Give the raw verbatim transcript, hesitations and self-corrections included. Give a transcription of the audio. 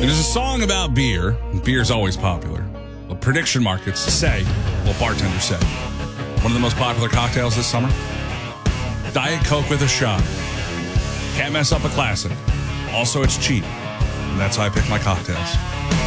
It is a song about beer. Beer's always popular. Well, prediction markets say, well, bartenders say, one of the most popular cocktails this summer? Diet Coke with a shot. Can't mess up a classic. Also, it's cheap. And that's how I pick my cocktails.